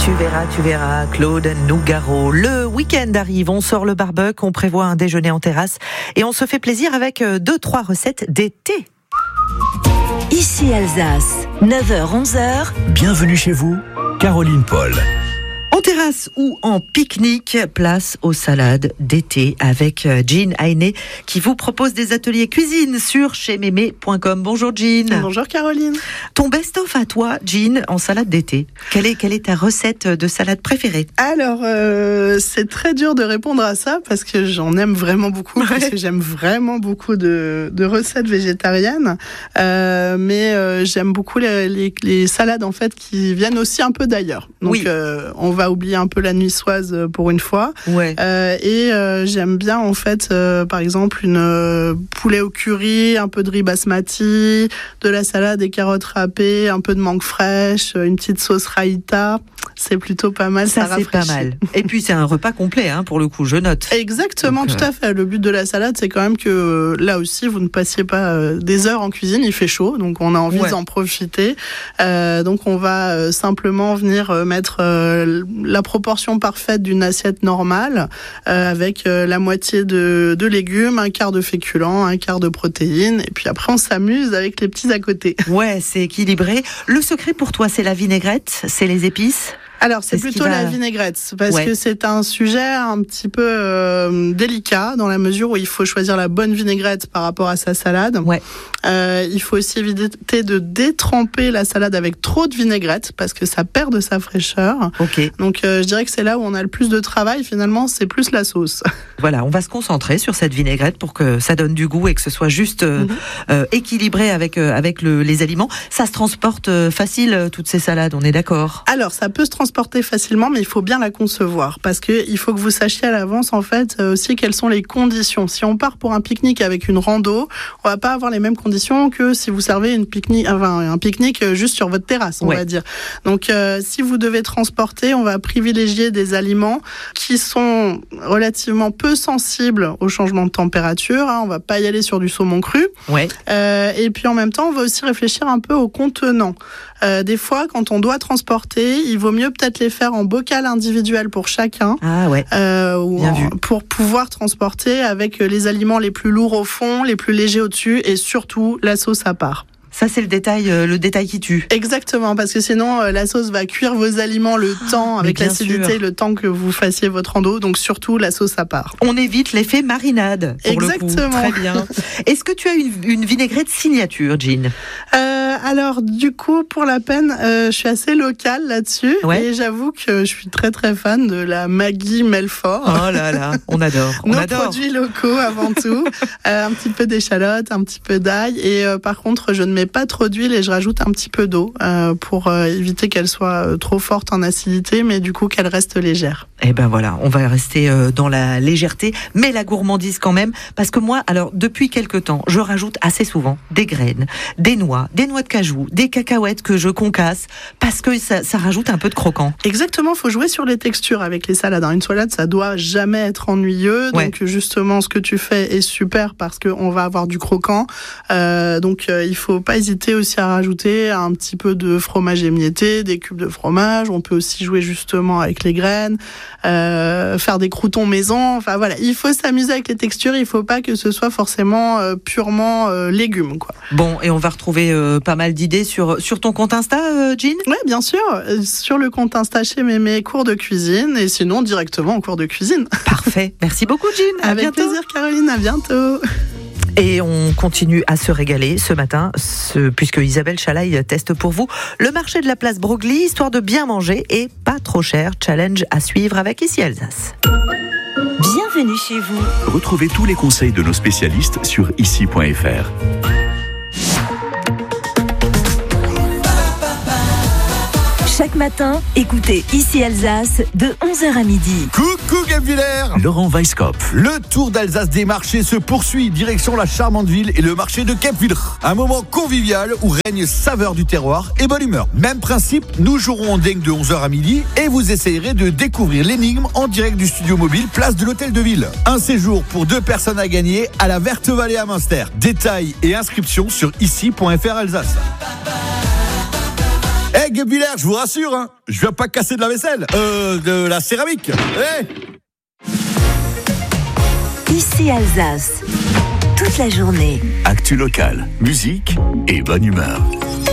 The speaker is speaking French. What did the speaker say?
Tu verras, Claude Nougaro. Le week-end arrive, on sort le barbecue, on prévoit un déjeuner en terrasse et on se fait plaisir avec 2-3 recettes d'été. Ici Alsace, 9h-11h. Bienvenue chez vous, Caroline Paul. En terrasse ou en pique-nique, place aux salades d'été avec Jean Ayné qui vous propose des ateliers cuisine sur chezmémé.com. Bonjour Jean. Bonjour Caroline. Ton best-of à toi, Jean, en salade d'été. Quelle est ta recette de salade préférée? Alors, c'est très dur de répondre à ça parce que j'en aime vraiment beaucoup, parce que j'aime vraiment beaucoup de recettes végétariennes. Mais j'aime beaucoup les salades en fait qui viennent aussi un peu d'ailleurs. Donc, oui. On va oublier un peu la niçoise pour une fois. Ouais. Et j'aime bien en fait, par exemple, une poulet au curry, un peu de riz basmati, de la salade et carottes râpées, un peu de mangue fraîche, une petite sauce raïta. C'est plutôt pas mal, ça rafraîchit. C'est pas mal. Et puis c'est un repas complet, pour le coup, je note. Exactement, donc, tout à fait. Le but de la salade, c'est quand même que là aussi, vous ne passiez pas des heures en cuisine. Il fait chaud, donc on a envie d'en profiter. Donc on va simplement venir mettre la proportion parfaite d'une assiette normale avec la moitié de légumes, un quart de féculents, un quart de protéines. Et puis après, on s'amuse avec les petits à côté. Ouais, c'est équilibré. Le secret pour toi, c'est la vinaigrette, c'est les épices? Alors, c'est plutôt la vinaigrette, parce que c'est un sujet un petit peu délicat, dans la mesure où il faut choisir la bonne vinaigrette par rapport à sa salade. Ouais. Il faut aussi éviter de détremper la salade avec trop de vinaigrette, parce que ça perd de sa fraîcheur. Okay. Donc, je dirais que c'est là où on a le plus de travail, finalement, c'est plus la sauce. Voilà, on va se concentrer sur cette vinaigrette pour que ça donne du goût et que ce soit juste équilibré avec les aliments. Ça se transporte facile, toutes ces salades, on est d'accord? Alors, ça peut se transporter facilement, mais il faut bien la concevoir, parce que il faut que vous sachiez à l'avance en fait aussi quelles sont les conditions. Si on part pour un pique-nique avec une rando, on va pas avoir les mêmes conditions que si vous servez un pique-nique juste sur votre terrasse, on va dire. Donc si vous devez transporter, on va privilégier des aliments qui sont relativement peu sensibles au changement de température. On va pas y aller sur du saumon cru. Ouais. Et puis en même temps, on va aussi réfléchir un peu aux contenants. Des fois, quand on doit transporter, il vaut mieux peut-être les faire en bocal individuel pour chacun, pour pouvoir transporter avec les aliments les plus lourds au fond, les plus légers au-dessus, et surtout la sauce à part. Ça, c'est le détail qui tue. Exactement, parce que sinon, la sauce va cuire vos aliments le temps, avec l'acidité, le temps que vous fassiez votre rando. Donc, surtout, la sauce à part. On évite l'effet marinade, pour le coup. Très bien. Est-ce que tu as une vinaigrette signature, Jean? Alors, du coup, pour la peine, je suis assez locale là-dessus. Ouais. Et j'avoue que je suis très, très fan de la Maggi Melfort. Oh là là, on adore. Nos produits locaux, avant tout. Un petit peu d'échalote, un petit peu d'ail. Et par contre, je ne mets pas trop d'huile et je rajoute un petit peu d'eau pour éviter qu'elle soit trop forte en acidité, mais du coup qu'elle reste légère. Et ben voilà, on va rester dans la légèreté, mais la gourmandise quand même, parce que moi, alors depuis quelque temps, je rajoute assez souvent des graines, des noix de cajou, des cacahuètes que je concasse, parce que ça rajoute un peu de croquant. Exactement, faut jouer sur les textures avec les salades. Une salade, ça doit jamais être ennuyeux, donc justement, ce que tu fais est super parce qu'on va avoir du croquant. Donc il faut pas hésiter aussi à rajouter un petit peu de fromage émietté, des cubes de fromage. On peut aussi jouer justement avec les graines, faire des croûtons maison. Enfin voilà, il faut s'amuser avec les textures. Il faut pas que ce soit forcément purement légumes, quoi. Bon, et on va retrouver pas mal d'idées sur ton compte Insta, Jean? Oui, bien sûr. Sur le compte Insta chez Mémé, cours de cuisine, et sinon directement en cours de cuisine. Parfait. Merci beaucoup, Jean. Avec plaisir, Caroline. À bientôt. Et on continue à se régaler ce matin, puisque Isabelle Chalaï teste pour vous le marché de la place Broglie, histoire de bien manger et pas trop cher. Challenge à suivre avec Ici Alsace. Bienvenue chez vous. Retrouvez tous les conseils de nos spécialistes sur ici.fr. Chaque matin, écoutez Ici Alsace de 11h à midi. Coucou Gap-Villers, Laurent Weisskopf. Le tour d'Alsace des marchés se poursuit, direction la charmante ville et le marché de Cap-Villers. Un moment convivial où règne saveur du terroir et bonne humeur. Même principe, nous jouerons en dingue de 11h à midi et vous essayerez de découvrir l'énigme en direct du studio mobile, place de l'Hôtel de Ville. Un séjour pour 2 personnes à gagner à la Verte Vallée à Münster. Détails et inscriptions sur ici.fr Alsace. Guebwiller, je vous rassure, hein, je viens pas casser de la vaisselle, de la céramique. Ici Alsace, toute la journée. Actu locale, musique et bonne humeur.